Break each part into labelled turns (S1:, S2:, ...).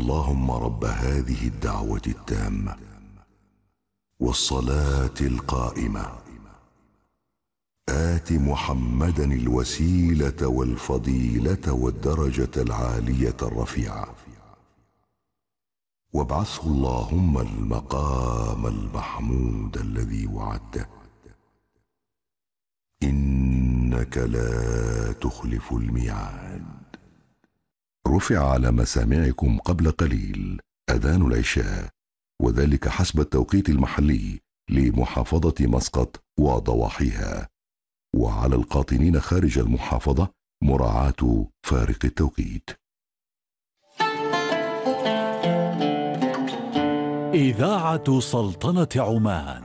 S1: اللهم رب هذه الدعوة التامة والصلاة القائمة آت محمدا الوسيلة والفضيلة والدرجة العالية الرفيعة وابعثه اللهم المقام المحمود الذي وعدته إنك لا تخلف الميعاد. رفع على مسامعكم قبل قليل أذان العشاء، وذلك حسب التوقيت المحلي لمحافظة مسقط وضواحيها، وعلى القاطنين خارج المحافظة مراعاة فارق التوقيت.
S2: إذاعة سلطنة عمان.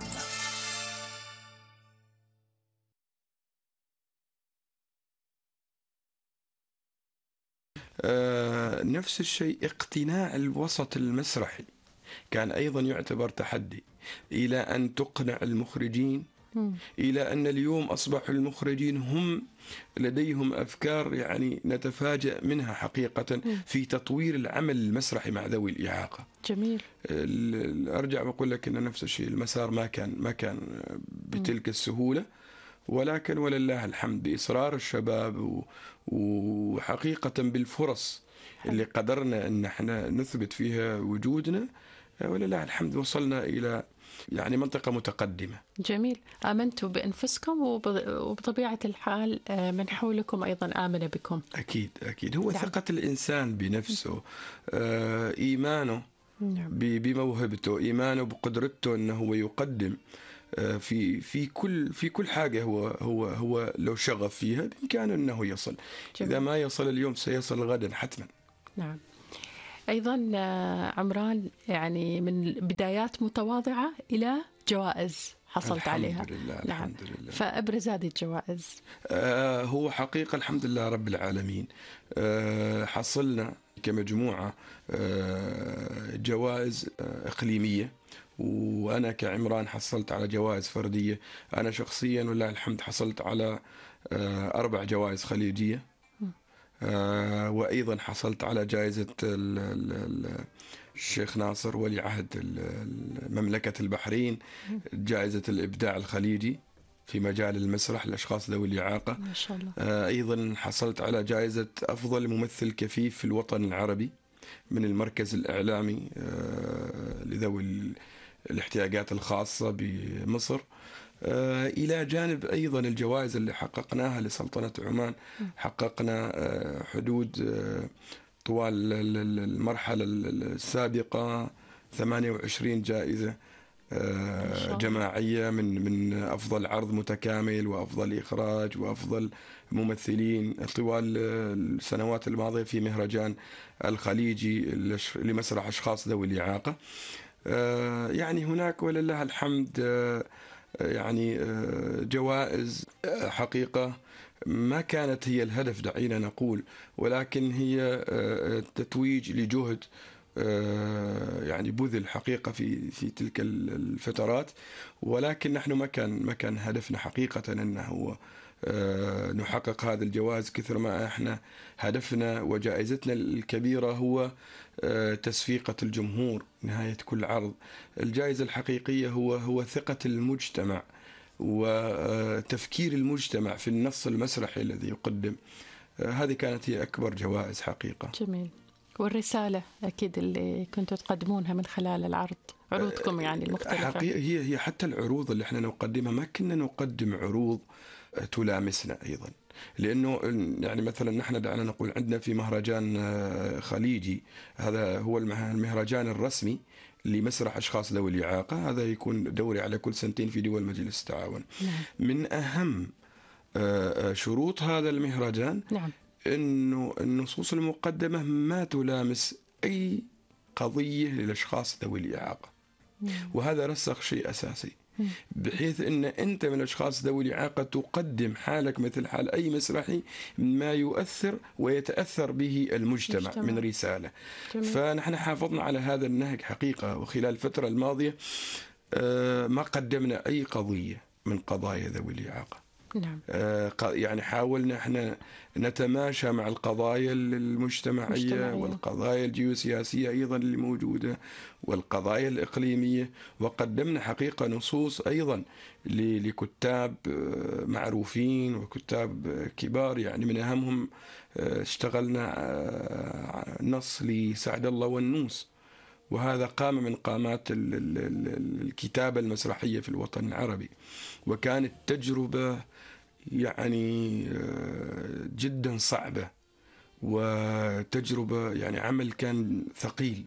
S3: نفس الشيء اقتناع الوسط المسرحي كان أيضا يعتبر تحدي، إلى أن تقنع المخرجين، إلى أن اليوم أصبح المخرجين هم لديهم أفكار يعني نتفاجأ منها حقيقة في تطوير العمل المسرحي مع ذوي الإعاقة.
S4: جميل.
S3: أرجع وأقول لك أن نفس الشيء المسار ما كان بتلك السهولة، ولكن ولله الحمد بإصرار الشباب وحقيقة بالفرص اللي قدرنا أن احنا نثبت فيها وجودنا، ولله الحمد وصلنا إلى يعني منطقة متقدمة.
S4: جميل. آمنتوا بأنفسكم وبطبيعة الحال من حولكم أيضا آمن بكم.
S3: أكيد هو ثقة الإنسان بنفسه، إيمانه بموهبته، إيمانه بقدرته أنه هو يقدم في كل حاجة هو لو شغف فيها بإمكانه أنه يصل. إذا ما يصل اليوم سيصل غدا حتما.
S4: نعم. أيضا عمران، يعني من بدايات متواضعة إلى جوائز حصلت عليها.
S3: الحمد لله.
S4: فأبرز هذه الجوائز.
S3: هو حقيقة الحمد لله رب العالمين، حصلنا كمجموعة جوائز إقليمية، وأنا كعمران حصلت على جوائز فردية. أنا شخصيا والله الحمد حصلت على 4 جوائز خليجية، وأيضا حصلت على جائزة الشيخ ناصر ولي عهد مملكة البحرين، جائزة الإبداع الخليجي في مجال المسرح للأشخاص ذوي الإعاقة.
S4: ما شاء الله.
S3: أيضا حصلت على جائزة أفضل ممثل كفيف في الوطن العربي من المركز الإعلامي لذوي الاحتياجات الخاصة بمصر، إلى جانب أيضا الجوائز اللي حققناها لسلطنة عمان. حققنا حدود طوال المرحلة السابقة 28 جائزة جماعية من أفضل عرض متكامل وأفضل إخراج وأفضل ممثلين طوال السنوات الماضية في مهرجان الخليجي لمسرح أشخاص ذوي الإعاقة. يعني هناك ولله الحمد يعني جوائز حقيقة ما كانت هي الهدف دعينا نقول، ولكن هي تتويج لجهد يعني بذل حقيقة في تلك الفترات، ولكن نحن ما كان هدفنا حقيقة أنه نحقق هذه الجوائز، كثر ما احنا هدفنا وجائزتنا الكبيرة هو تصفيقة الجمهور نهاية كل عرض. الجائزة الحقيقية هو ثقة المجتمع وتفكير المجتمع في النص المسرحي الذي يقدم. هذه كانت هي أكبر جوائز حقيقة.
S4: جميل. والرسالة أكيد اللي كنتوا تقدمونها من خلال العرض، عروضكم يعني المختلفة.
S3: هي حتى العروض اللي احنا نقدمها ما كنا نقدم عروض تلامسنا أيضا، لأنه يعني مثلا نحن دعنا نقول عندنا في مهرجان خليجي، هذا هو المهرجان الرسمي لمسرح أشخاص ذوي الإعاقة، هذا يكون دوري على كل سنتين في دول مجلس التعاون. من أهم شروط هذا المهرجان أنه النصوص المقدمة ما تلامس أي قضية للأشخاص ذوي الإعاقة، وهذا رسخ شيء أساسي، بحيث أن أنت من الأشخاص ذوي الإعاقة تقدم حالك مثل حال أي مسرحي ما يؤثر ويتأثر به المجتمع من رسالة. فنحن حافظنا على هذا النهج حقيقة، وخلال الفترة الماضية ما قدمنا أي قضية من قضايا ذوي الإعاقة.
S4: نعم.
S3: يعني حاولنا احنا نتماشى مع القضايا المجتمعية والقضايا الجيوسياسية أيضا اللي موجودة والقضايا الإقليمية، وقدمنا حقيقة نصوص أيضا لكتاب معروفين وكتاب كبار. يعني من أهمهم اشتغلنا نص لسعد الله والنوس، وهذا قام من قامات الكتابة المسرحية في الوطن العربي، وكانت تجربة يعني جدا صعبة، وتجربة يعني عمل كان ثقيل،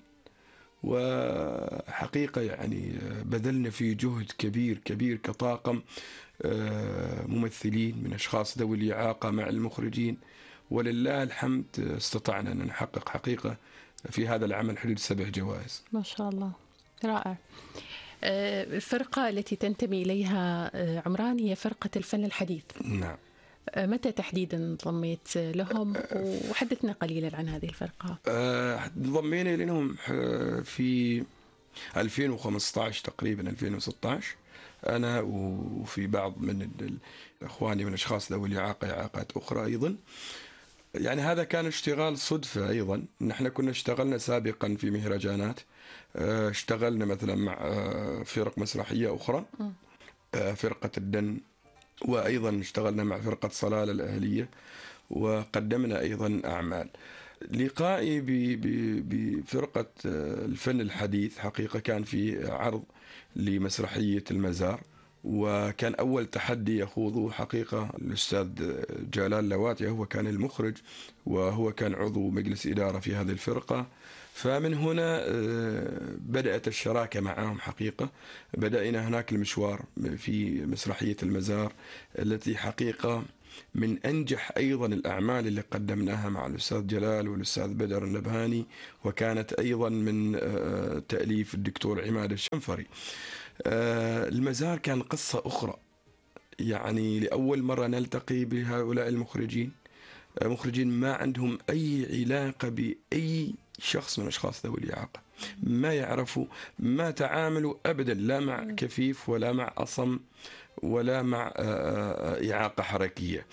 S3: وحقيقة يعني بذلنا فيه جهد كبير كبير كطاقم ممثلين من أشخاص ذوي الإعاقة مع المخرجين، ولله الحمد استطعنا أن نحقق حقيقة في هذا العمل حدود 7 جوائز.
S4: ما شاء الله، رائع. الفرقة التي تنتمي إليها عمران هي فرقة الفن الحديث.
S3: نعم.
S4: متى تحديدا انضميت لهم، وحدثنا قليلا عن هذه الفرقة؟
S3: انضمينا لهم في 2015 تقريبا 2016، أنا وفي بعض من إخواني من أشخاص ذوي الإعاقة إعاقات أخرى أيضا. يعني هذا كان اشتغال صدفة أيضا. نحن كنا اشتغلنا سابقا في مهرجانات، اشتغلنا مثلا مع فرق مسرحية أخرى، فرقة الدن، وأيضا اشتغلنا مع فرقة صلالة الأهلية، وقدمنا أيضا أعمال. لقائي بفرقة الفن الحديث حقيقة كان في عرض لمسرحية المزار، وكان أول تحدي يخوضه حقيقة الأستاذ جلال لواتي، هو كان المخرج وهو كان عضو مجلس إدارة في هذه الفرقة. فمن هنا بدأت الشراكة معهم حقيقة. بدأنا هناك المشوار في مسرحية المزار التي حقيقة من أنجح أيضا الأعمال اللي قدمناها مع الأستاذ جلال والأستاذ بدر النبهاني، وكانت أيضا من تأليف الدكتور عماد الشنفري. المزار كان قصة أخرى، يعني لأول مرة نلتقي بهؤلاء المخرجين، مخرجين ما عندهم أي علاقة بأي شخص من أشخاص ذوي الإعاقة، ما يعرفوا، ما تعاملوا أبدا لا مع كفيف ولا مع أصم ولا مع إعاقة حركية.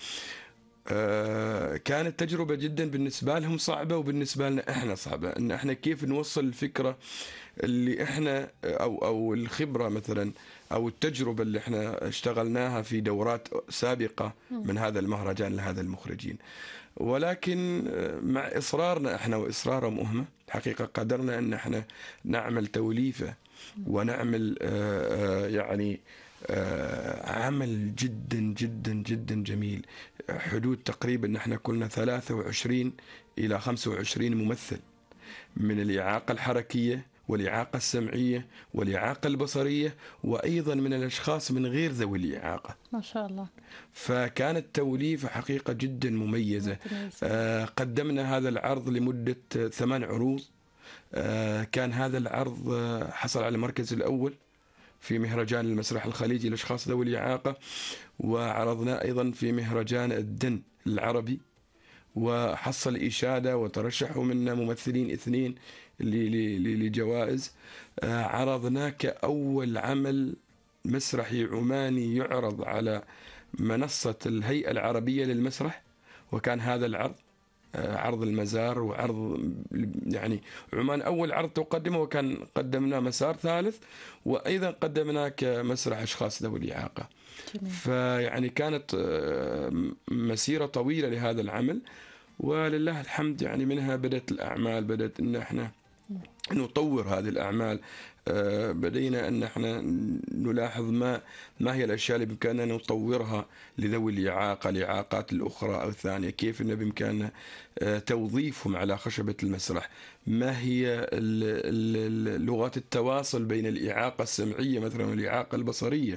S3: كانت تجربة جدا بالنسبة لهم صعبة، وبالنسبة لنا احنا صعبة، ان احنا كيف نوصل الفكرة اللي احنا او الخبرة مثلا او التجربة اللي احنا اشتغلناها في دورات سابقة من هذا المهرجان لهذا المخرجين. ولكن مع إصرارنا احنا وإصرارهم هم حقيقة قدرنا ان احنا نعمل توليفة ونعمل يعني عمل جدا جدا جدا جميل. حدود تقريبا نحن كنا 23 إلى 25 ممثل من الإعاقة الحركية والإعاقة السمعية والإعاقة البصرية، وأيضا من الأشخاص من غير ذوي الإعاقة.
S4: ما شاء الله.
S3: فكانت توليفة حقيقة جدا مميزة. قدمنا هذا العرض لمدة 8 عروض. كان هذا العرض حصل على المركز الأول في مهرجان المسرح الخليجي للأشخاص ذوي الإعاقة، وعرضنا أيضا في مهرجان الدن العربي، وحصل إشادة وترشحوا منا ممثلين 2 لجوائز. عرضنا كأول عمل مسرحي عماني يعرض على منصة الهيئة العربية للمسرح، وكان هذا العرض عرض المزار، وعرض يعني عمان أول عرض تقدمه، وكان قدمنا مسار ثالث، وأيضا قدمنا كمسرح أشخاص ذوي الإعاقة. فيعني كانت مسيرة طويلة لهذا العمل، ولله الحمد يعني منها بدأت الأعمال، بدأت أن احنا نطور هذه الأعمال. بدينا أن احنا نلاحظ ما هي الأشياء اللي بإمكاننا نطورها لذوي الإعاقة، الإعاقات الأخرى أو الثانية، كيف أن بإمكاننا توظيفهم على خشبة المسرح، ما هي لغات التواصل بين الإعاقة السمعية مثلا والإعاقة البصرية.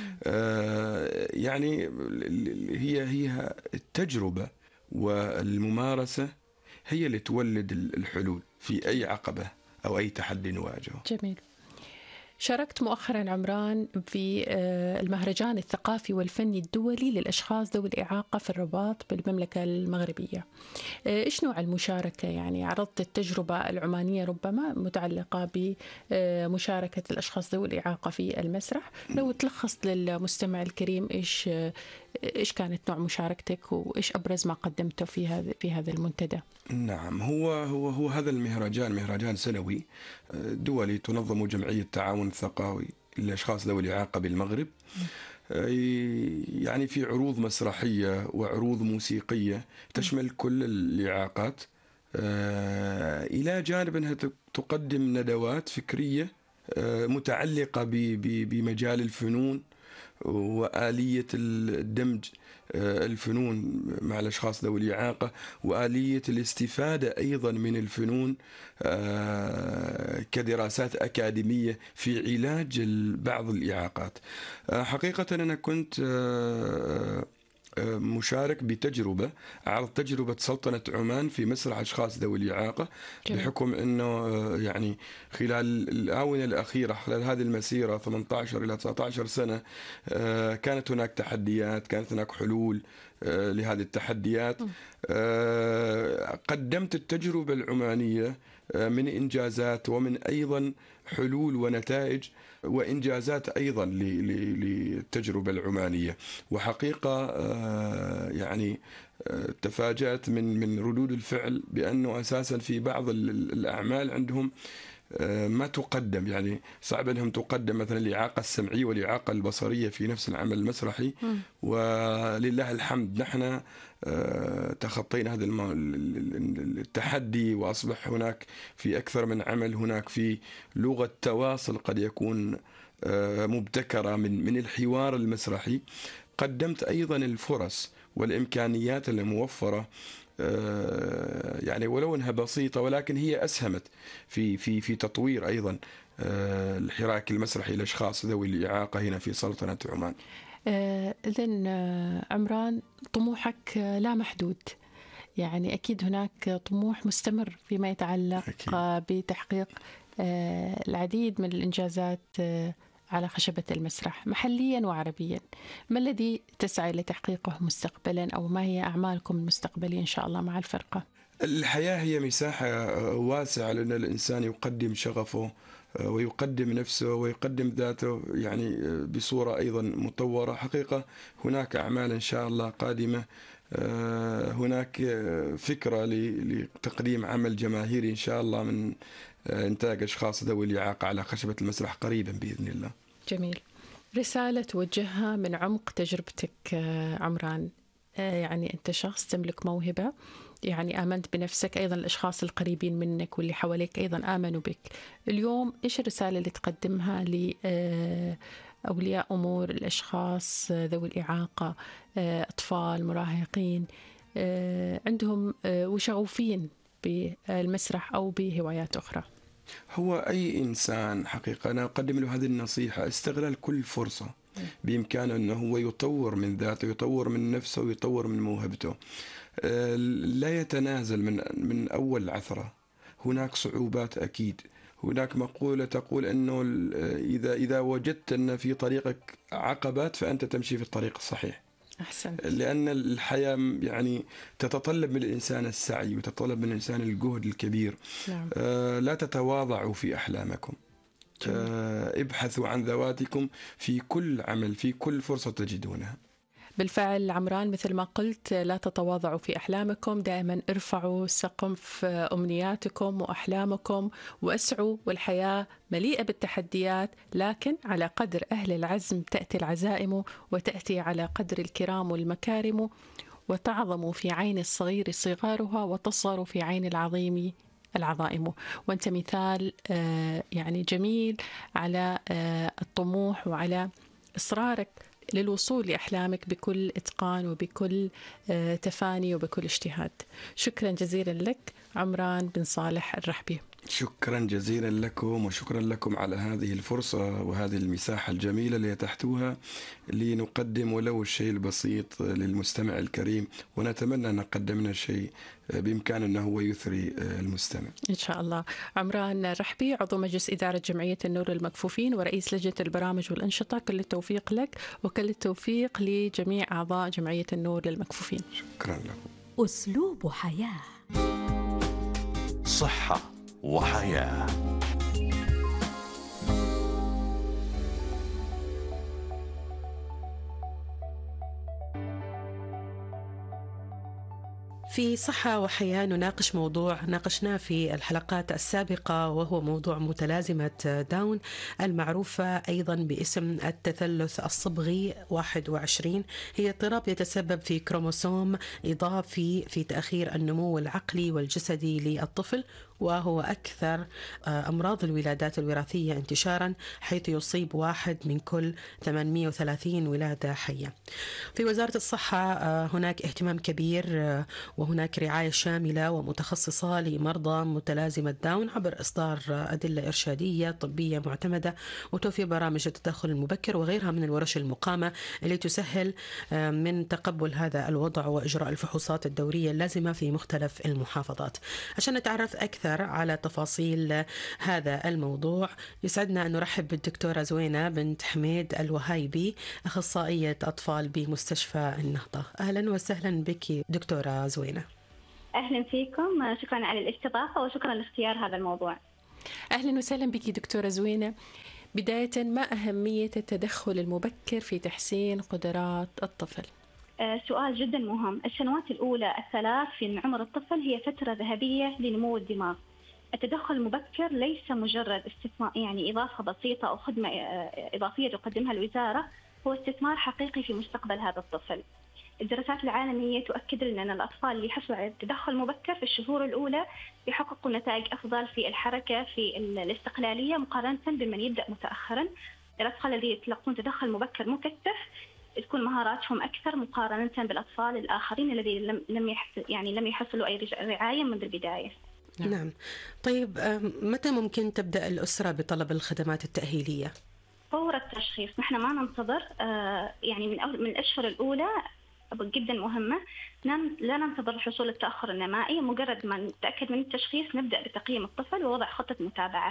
S3: يعني هي التجربة والممارسة هي اللي تولد الحلول في أي عقبة أو أي تحدي نواجهه.
S4: جميل. شاركت مؤخرا عمران في المهرجان الثقافي والفني الدولي للأشخاص ذوي الإعاقة في الرباط بالمملكة المغربية. إيش نوع المشاركة؟ يعني عرضت التجربة العمانية ربما متعلقة بمشاركة الأشخاص ذوي الإعاقة في المسرح. لو تلخص للمستمع الكريم إيش إيش كانت نوع مشاركتك وإيش أبرز ما قدمته في هذا المنتدى؟
S3: نعم، هو هذا المهرجان مهرجان سنوي دولي تنظم جمعية التعاون الثقافي للأشخاص ذوي الإعاقة بالمغرب. يعني في عروض مسرحية وعروض موسيقية تشمل كل الإعاقات، إلى جانب أنها تقدم ندوات فكرية متعلقة بمجال الفنون وآلية الدمج الفنون مع الأشخاص ذوي الإعاقة، وآلية الاستفادة أيضا من الفنون كدراسات أكاديمية في علاج بعض الإعاقات. حقيقة أنا كنت مشارك بتجربة، عرض تجربة سلطنة عمان في مسرح أشخاص ذوي الإعاقة، بحكم أنه يعني خلال الآونة الأخيرة، خلال هذه المسيرة 18 إلى 19 سنة، كانت هناك تحديات، كانت هناك حلول لهذه التحديات. قدمت التجربة العمانية من إنجازات ومن أيضا حلول ونتائج وإنجازات أيضا للتجربة العمانية. وحقيقة يعني تفاجأت من ردود الفعل بأنه أساسا في بعض الأعمال عندهم ما تقدم، يعني صعب أنهم تقدم مثلا الإعاقة السمعية والإعاقة البصرية في نفس العمل المسرحي. ولله الحمد نحن تخطينا هذا التحدي، وأصبح هناك في أكثر من عمل، هناك في لغة تواصل قد يكون مبتكرة من الحوار المسرحي. قدمت أيضا الفرص والإمكانيات الموفرة، يعني ولو أنها بسيطة ولكن هي أسهمت في تطوير أيضا الحراك المسرحي للأشخاص ذوي الإعاقة هنا في سلطنة عمان.
S4: إذن عمران، طموحك لا محدود، يعني أكيد هناك طموح مستمر فيما يتعلق بتحقيق العديد من الإنجازات على خشبة المسرح محليا وعربيا. ما الذي تسعى لتحقيقه مستقبلا، أو ما هي أعمالكم المستقبلية إن شاء الله مع الفرقة؟
S3: الحياة هي مساحة واسعة لأن الإنسان يقدم شغفه ويقدم نفسه ويقدم ذاته يعني بصورة أيضا مطورة. حقيقة هناك أعمال إن شاء الله قادمة، هناك فكرة لتقديم عمل جماهيري إن شاء الله من إنتاج أشخاص ذوي الإعاقة على خشبة المسرح قريبا بإذن الله.
S4: جميل. رسالة توجهها من عمق تجربتك عمران، يعني أنت شخص تملك موهبة، يعني آمنت بنفسك، أيضا الأشخاص القريبين منك واللي حواليك أيضا آمنوا بك. اليوم إيش الرسالة اللي تقدمها لأولياء أمور الأشخاص ذوي الإعاقة، أطفال، مراهقين، عندهم وشغوفين بالمسرح أو بهوايات أخرى؟
S3: هو أي إنسان حقيقة أنا أقدم له هذه النصيحة: استغلال كل فرصة بإمكانه أنه هو يطور من ذاته، يطور من نفسه، ويطور من موهبته. لا يتنازل من أول عثرة. هناك صعوبات أكيد، هناك مقولة تقول أنه إذا وجدت أن في طريقك عقبات فأنت تمشي في الطريق الصحيح.
S4: أحسنت.
S3: لأن الحياة يعني تتطلب من الإنسان السعي وتتطلب من الإنسان الجهد الكبير.
S4: نعم.
S3: لا تتواضعوا في أحلامكم. ابحثوا عن ذواتكم في كل عمل، في كل فرصة تجدونها.
S4: بالفعل عمران، مثل ما قلت، لا تتواضعوا في أحلامكم، دائما ارفعوا سقف أمنياتكم وأحلامكم واسعوا، والحياة مليئة بالتحديات، لكن على قدر أهل العزم تأتي العزائم، وتأتي على قدر الكرام والمكارم، وتعظم في عين الصغير صغارها، وتصغر في عين العظيم العظائم. وأنت مثال يعني جميل على الطموح وعلى إصرارك للوصول لأحلامك بكل إتقان وبكل تفاني وبكل اجتهاد. شكرا جزيلا لك عمران بن صالح الرحبي.
S3: شكرا جزيلا لكم، وشكرا لكم على هذه الفرصة وهذه المساحة الجميلة اللي أتحتوها لنقدم ولو الشيء البسيط للمستمع الكريم، ونتمنى أن قدمنا شيء بإمكانه أنه هو يثري المستمع
S4: إن شاء الله. عمران الرحبي، عضو مجلس إدارة جمعية النور للمكفوفين ورئيس لجنة البرامج والأنشطة، كل التوفيق لك وكل التوفيق لجميع أعضاء جمعية النور للمكفوفين.
S3: شكرا لكم.
S5: أسلوب حياة،
S2: صحة وحياة.
S6: في صحة وحياة نناقش موضوع ناقشناه في الحلقات السابقة، وهو موضوع متلازمة داون المعروفة أيضا باسم التثلث الصبغي 21. هي اضطراب يتسبب في كروموسوم إضافي في تأخير النمو العقلي والجسدي للطفل، وهو أكثر أمراض الولادات الوراثية انتشارا، حيث يصيب 1 من كل 830 ولادة حية. في وزارة الصحة هناك اهتمام كبير وهناك رعاية شاملة ومتخصصة لمرضى متلازمة داون عبر إصدار أدلة إرشادية طبية معتمدة وتوفير برامج التدخل المبكر وغيرها من الورش المقامة اللي تسهل من تقبل هذا الوضع وإجراء الفحوصات الدورية اللازمة في مختلف المحافظات. عشان نتعرف أكثر على تفاصيل هذا الموضوع يسعدنا أن نرحب بالدكتورة زوينة بنت حميد الوهايبي، أخصائية أطفال بمستشفى النهضة. أهلا وسهلا بك دكتورة زوينة.
S7: أهلا فيكم، شكرا على الاستضافة وشكرا لاختيار هذا الموضوع.
S4: أهلا وسهلا بك دكتورة زوينة. بداية، ما أهمية التدخل المبكر في تحسين قدرات الطفل؟
S7: سؤال جدا مهم. السنوات الأولى 3 في عمر الطفل هي فترة ذهبية لنمو الدماغ. التدخل المبكر ليس مجرد استثمار، يعني إضافة بسيطة أو خدمة إضافية تقدمها الوزارة، هو استثمار حقيقي في مستقبل هذا الطفل. الدراسات العالمية تؤكد لنا أن الأطفال اللي يحصلوا على التدخل المبكر في الشهور الأولى يحققوا نتائج أفضل في الحركة، في الاستقلالية، مقارنة بمن يبدأ متأخرا. الأطفال الذين يتلقون تدخل مبكر مكثف تكون مهاراتهم أكثر مقارنة بالأطفال الآخرين الذين لم يحصلوا أي رعاية منذ البداية.
S6: نعم. طيب، متى ممكن تبدأ الأسرة بطلب الخدمات التأهيلية؟
S7: فور التشخيص. نحن ما ننتظر، يعني من الأشهر الأولى جدا مهمة. لا ننتظر حصول التأخر النمائي، مجرد ما نتأكد من التشخيص نبدأ بتقييم الطفل ووضع خطة متابعة.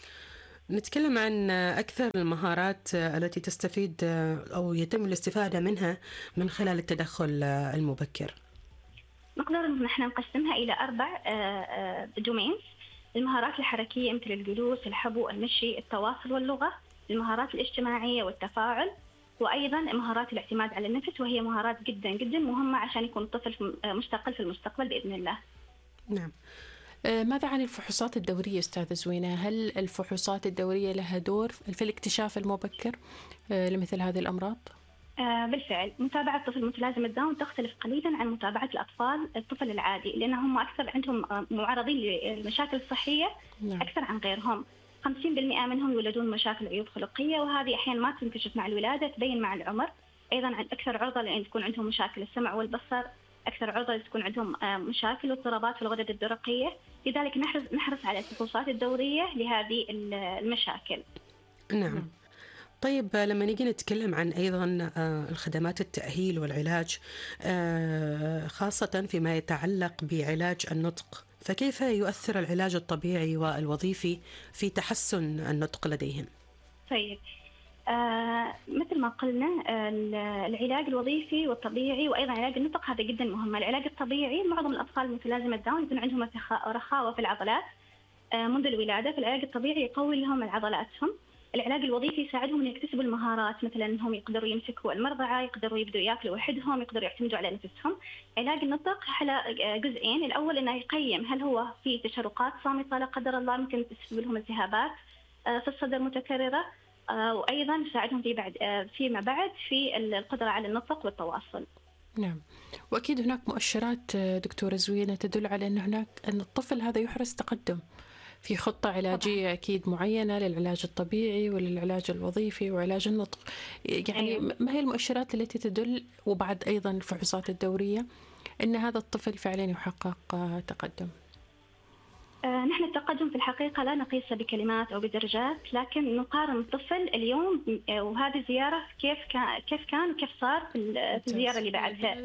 S6: نتكلم عن أكثر المهارات التي تستفيد أو يتم الاستفادة منها من خلال التدخل المبكر.
S7: نقدر إن نحن نقسمها إلى 4 دومينز. المهارات الحركية مثل الجلوس، الحبو، المشي، التواصل واللغة. المهارات الاجتماعية والتفاعل، وأيضا مهارات الاعتماد على النفس، وهي مهارات جدا جدا مهمة عشان يكون الطفل مستقل في المستقبل بإذن الله.
S6: نعم.
S4: ماذا عن الفحوصات الدورية أستاذة زوينة؟ هل الفحوصات الدورية لها دور في الاكتشاف المبكر لمثل هذه الأمراض؟
S7: بالفعل، متابعة طفل متلازمة داون تختلف قليلا عن متابعة الطفل العادي، لأنهم أكثر عندهم معرضين للمشاكل الصحية. نعم. أكثر عن غيرهم. 50% منهم يولدون مشاكل عيوب خلقية، وهذه أحيانا ما تنكشف مع الولادة، تبين مع العمر. أيضا أكثر عرضة لأن تكون عندهم مشاكل السمع والبصر، أكثر عرضة تكون عندهم مشاكل واضطرابات في الغدد الدرقية. لذلك نحرص على الفحوصات الدورية لهذه المشاكل.
S6: نعم. طيب، لما نيجي نتكلم عن أيضا الخدمات التأهيل والعلاج، خاصة فيما يتعلق بعلاج النطق، فكيف يؤثر العلاج الطبيعي والوظيفي في تحسن النطق لديهم؟
S7: طيب، مثل ما قلنا، العلاج الوظيفي والطبيعي وأيضا علاج النطق هذا جدا مهم. العلاج الطبيعي، معظم الأطفال المتلازمة داون يكون عندهم رخاوة في العضلات منذ الولادة، فالعلاج الطبيعي يقوي لهم عضلاتهم. العلاج الوظيفي يساعدهم أن يكتسبوا المهارات، مثلا أنهم يقدروا يمسكوا المرضعة، يقدروا يبدوا يأكلوا وحدهم، يقدروا يعتمدوا على نفسهم. علاج النطق على جزئين. الأول أنه يقيم هل هو في تشرقات صامتة لا قدر الله ممكن تسبب لهم التهابات في الصدر متكررة، وأيضا يساعدهم فيما بعد في القدرة على النطق والتواصل.
S4: نعم. وأكيد هناك مؤشرات دكتورة زوينة تدل على أن الطفل هذا يحرز تقدم في خطة علاجية أكيد معينة للعلاج الطبيعي وللعلاج الوظيفي وعلاج النطق. يعني أيوة. ما هي المؤشرات التي تدل، وبعد أيضا الفحوصات الدورية، أن هذا الطفل فعلا يحقق تقدم؟
S7: نحن التقدم في الحقيقة لا نقيسه بكلمات أو بدرجات، لكن نقارن الطفل اليوم وهذه الزيارة كيف كان وكيف صار في الزيارة اللي بعدها.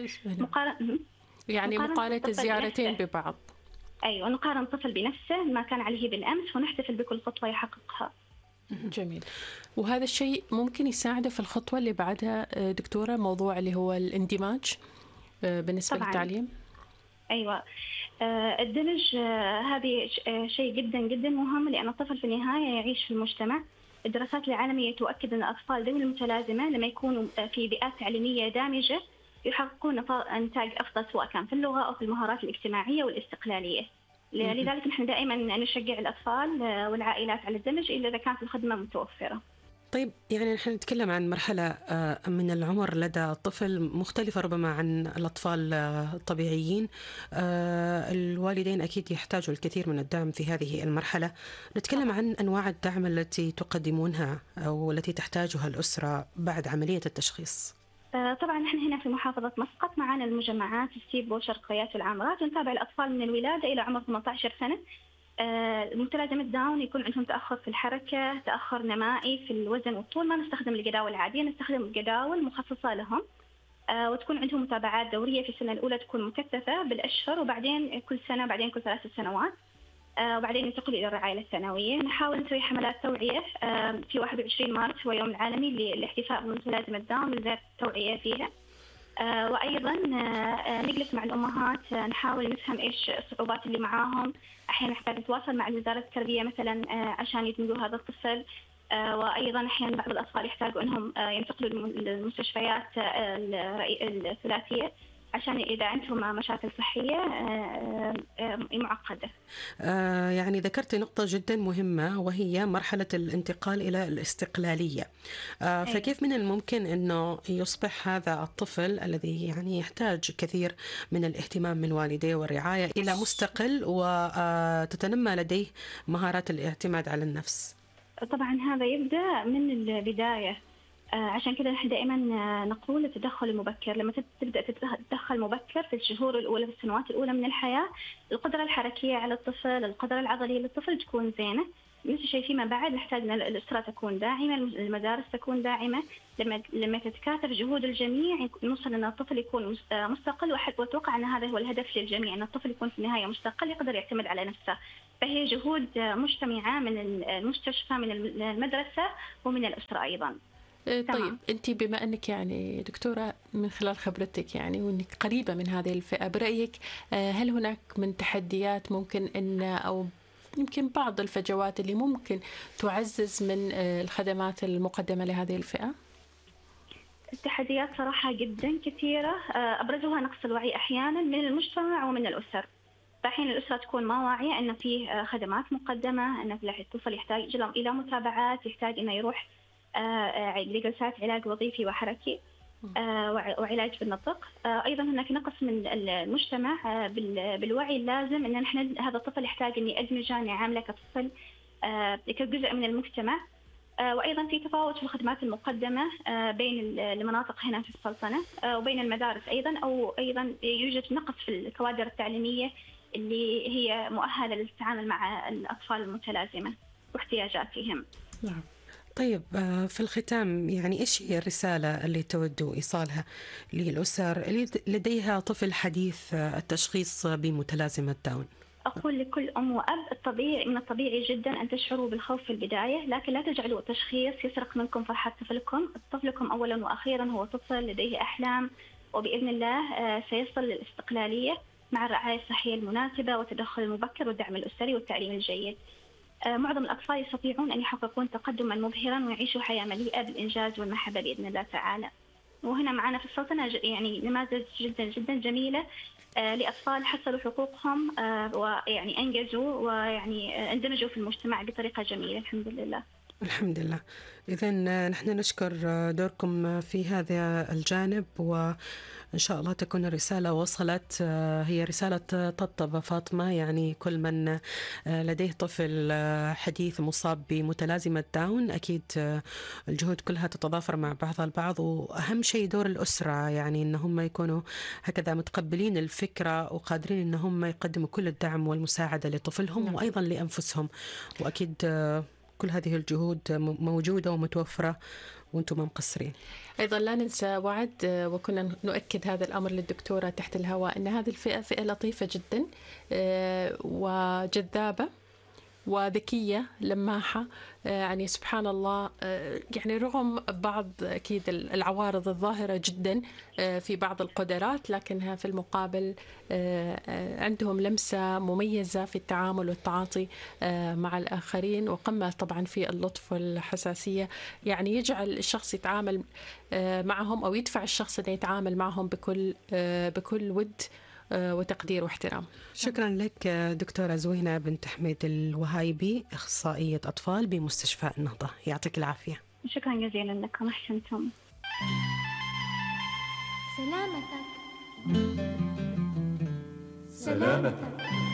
S4: مقارنة الزيارتين ببعض.
S7: أيوة، نقارن الطفل بنفسه ما كان عليه بالأمس ونحتفل بكل خطوة يحققها.
S4: جميل. وهذا الشيء ممكن يساعده في الخطوة اللي بعدها دكتورة، موضوع اللي هو الاندماج بالنسبة طبعاً للتعليم.
S7: أيوة، الدمج هذه شيء جدا جدا مهم، لأن الطفل في النهاية يعيش في المجتمع. الدراسات العالمية تؤكد أن الأطفال ذوي المتلازمة لما يكونوا في بيئات تعليمية دامجة يحققون إنتاج أفضل سواء كان في اللغة أو في المهارات الاجتماعية والاستقلالية. لذلك نحن دائما نشجع الأطفال والعائلات على الدمج إلا إذا كانت الخدمة متوفرة.
S6: طيب يعني نحن نتكلم عن مرحلة من العمر لدى الطفل مختلفة ربما عن الأطفال الطبيعيين. الوالدين أكيد يحتاجوا الكثير من الدعم في هذه المرحلة. نتكلم عن أنواع الدعم التي تقدمونها أو التي تحتاجها الأسرة بعد عملية التشخيص.
S7: طبعا نحن هنا في محافظة مسقط معنا المجمعات السيب وشرقيات والعامرات، ونتابع الأطفال من الولادة إلى عمر 18 سنة. متلازمة داون يكون عندهم تأخر في الحركة، تأخر نمائي في الوزن والطول. ما نستخدم الجداول العادية، نستخدم جداول مخصصة لهم، وتكون عندهم متابعات دورية. في السنة الأولى تكون مكثفة بالأشهر، وبعدين كل سنة، بعدين كل 3 سنوات، وبعدين ننتقل إلى الرعاية الثانوية. نحاول نسوي حملات توعية. في 21 مارس هو يوم العالمي للاحتفاء بمتلازمة داون ولزيادة التوعية فيها. وأيضا نجلس مع الأمهات، نحاول نفهم إيش الصعوبات اللي معاهم. أحيانا نحتاج نتواصل مع وزارة التربية مثلا عشان يدمجوا هذا الطفل. وأيضا أحيانا بعض الأطفال يحتاجوا أنهم ينتقلوا للمستشفيات الثلاثية عشان إذا عندهم مشاكل صحية معقدة.
S6: يعني ذكرت نقطة جدا مهمة وهي مرحلة الانتقال إلى الاستقلالية. فكيف من الممكن أنه يصبح هذا الطفل الذي يعني يحتاج كثير من الاهتمام من والديه والرعاية إلى مستقل وتتنمى لديه مهارات الاعتماد على النفس؟
S7: طبعا هذا يبدأ من البداية. عشان كده نحن دائما نقول التدخل المبكر. لما تبدأ تتدخل مبكر في الشهور الأولى، في السنوات الأولى من الحياة، القدرة الحركية على الطفل، القدرة العضلية للطفل تكون زينة. نفس الشيء فيما بعد نحتاج أن الأسرة تكون داعمة، المدارس تكون داعمة. لما تتكاثر جهود الجميع نوصل أن الطفل يكون مستقل. وأتوقع أن هذا هو الهدف للجميع، أن الطفل يكون في النهاية مستقل، يقدر يعتمد على نفسه. فهي جهود مجتمعة من المستشفى، من المدرسة، ومن الأسرة أيضا.
S4: طيب أنت بما أنك يعني دكتورة من خلال خبرتك يعني وأنك قريبة من هذه الفئة، برأيك هل هناك من تحديات ممكن أن أو يمكن بعض الفجوات اللي ممكن تعزز من الخدمات المقدمة لهذه الفئة؟
S7: التحديات صراحة جدا كثيرة. أبرزها نقص الوعي أحيانا من المجتمع ومن الأسر. فحين الأسرة تكون ما واعية أن فيه خدمات مقدمة، أن الطفل يحتاج إلى متابعات، يحتاج أنه يروح لجلسات علاج وظيفي وحركي وعلاج بالنطق. أيضا هناك نقص من المجتمع بالوعي اللازم أن نحن هذا الطفل يحتاج أن أدمجه، أن أعامله كطفل كجزء من المجتمع. وأيضا في تفاوت في الخدمات المقدمة بين المناطق هنا في السلطنة وبين المدارس أيضا، أو أيضا يوجد نقص في الكوادر التعليمية اللي هي مؤهلة للتعامل مع الأطفال المتلازمة واحتياجاتهم.
S6: نعم. طيب في الختام يعني إيش هي الرسالة اللي تودوا إيصالها للأسر اللي لديها طفل حديث التشخيص بمتلازمة داون؟
S7: أقول لكل أم وأب من الطبيعي جدا أن تشعروا بالخوف في البداية، لكن لا تجعلوا التشخيص يسرق منكم فرحة طفلكم. طفلكم أولا وأخيرا هو طفل لديه أحلام، وبإذن الله سيصل للاستقلالية مع الرعاية الصحية المناسبة والتدخل المبكر والدعم الأسري والتعليم الجيد. معظم الأطفال يستطيعون أن يحققون تقدما مبهرا ويعيشوا حياة مليئة بالإنجاز والمحبة بإذن الله تعالى. وهنا معنا في السلطنة يعني نماذج جدا جدا جميلة لأطفال حصلوا حقوقهم ويعني أنجزوا ويعني اندمجوا في المجتمع بطريقة جميلة الحمد لله.
S6: الحمد لله. إذن نحن نشكر دوركم في هذا الجانب، وإن شاء الله تكون الرسالة وصلت. هي رسالة طبطبة فاطمة، يعني كل من لديه طفل حديث مصاب بمتلازمة داون أكيد الجهود كلها تتضافر مع بعضها البعض، وأهم شيء دور الأسرة، يعني إنهم يكونوا هكذا متقبلين الفكرة وقادرين إنهم يقدموا كل الدعم والمساعدة لطفلهم وأيضا لأنفسهم. وأكيد كل هذه الجهود موجودة ومتوفرة وأنتم ما مقصرين.
S4: أيضا لا ننسى وعد، وكنا نؤكد هذا الأمر للدكتورة تحت الهواء، أن هذه الفئة فئة لطيفة جدا وجذابة وذكية لماحة. يعني سبحان الله، يعني رغم بعض أكيد العوارض الظاهرة جدا في بعض القدرات، لكنها في المقابل عندهم لمسة مميزة في التعامل والتعاطي مع الآخرين، وقمة طبعا في اللطف والحساسية، يعني يجعل الشخص يتعامل معهم أو يدفع الشخص أن يتعامل معهم بكل ود وتقدير واحترام.
S6: شكرا لك دكتورة زوينة بنت حميد الوهايبي، أخصائية أطفال بمستشفى النهضة. يعطيك العافية.
S7: شكرا جزيلا لكم، أحسنتم.
S8: سلامتك. سلامتك.